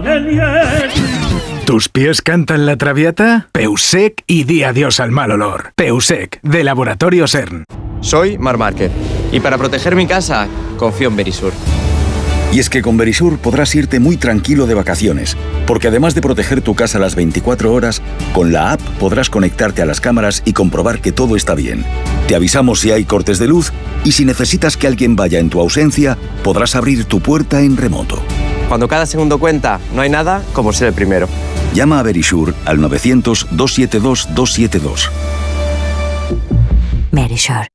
¿Tus pies cantan la traviata? Peusec y di adiós al mal olor. Peusec, de Laboratorio CERN. Soy Marc Márquez y para proteger mi casa confío en Verisur. Y es que con Verisur podrás irte muy tranquilo de vacaciones, porque además de proteger tu casa las 24 horas, con la app podrás conectarte a las cámaras y comprobar que todo está bien. Te avisamos si hay cortes de luz y si necesitas que alguien vaya en tu ausencia, podrás abrir tu puerta en remoto. Cuando cada segundo cuenta, no hay nada como ser el primero. Llama a Verisur al 900-272-272. Verisur.